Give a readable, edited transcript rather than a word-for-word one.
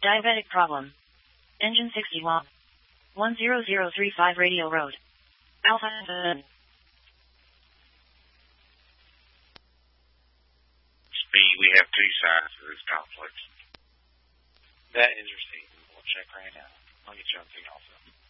Diabetic problem. Engine 61. 10035 Radio Road. Alpha. Speed, we have two sides to this conflict. That is received. We'll check right now. I'll get you on thing also.